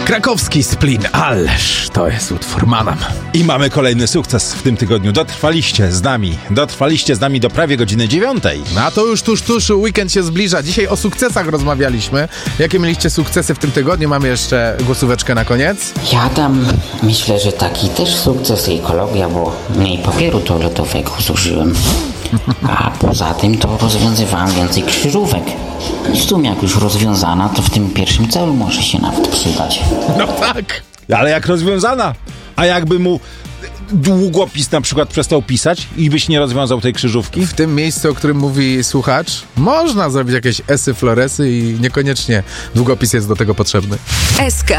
Krakowski Splin, ależ to jest utwór Manam. I mamy kolejny sukces w tym tygodniu. Dotrwaliście z nami do prawie godziny 9. No a to już tuż, weekend się zbliża. Dzisiaj o sukcesach rozmawialiśmy. Jakie mieliście sukcesy w tym tygodniu? Mamy jeszcze głosóweczkę na koniec. Ja tam myślę, że taki też sukces ekologia, bo mniej papieru toaletowego zużyłem. A poza tym to rozwiązywałem więcej krzyżówek. I w sumie jak już rozwiązana, to w tym pierwszym celu może się nawet przydać. No tak. Ale jak rozwiązana? A jakby mu długopis na przykład przestał pisać i byś nie rozwiązał tej krzyżówki? W tym miejscu, o którym mówi słuchacz, można zrobić jakieś esy, floresy i niekoniecznie długopis jest do tego potrzebny. SK